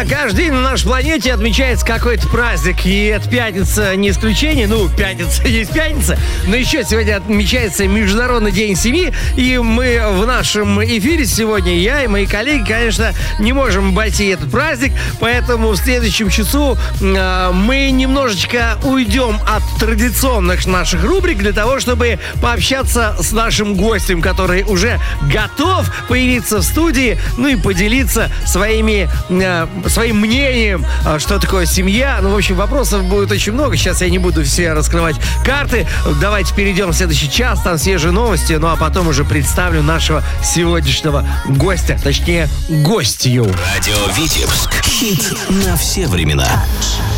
каждый день на нашей планете отмечается какой-то праздник, и эта пятница не исключение. Ну, пятница есть пятница, но еще сегодня отмечается Международный день семьи, и мы в нашем эфире сегодня, я и мои коллеги, конечно, не можем обойти этот праздник, поэтому в следующем часу мы немножечко уйдем от традиционных наших рубрик для того, чтобы пообщаться с нашим гостем, который уже готов появиться в студии, ну и поделиться своим мнением, что такое семья. Ну, в общем, вопросов будет очень много. Сейчас я не буду все раскрывать карты. Давайте перейдем в следующий час, там свежие новости, ну а потом уже представлю нашего сегодняшнего гостя, точнее, гостью. Радио Витебск. Хит на все времена.